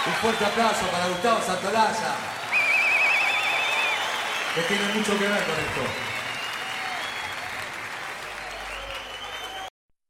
Un fuerte aplauso para Gustavo Santolaya, que tiene mucho que ver con esto.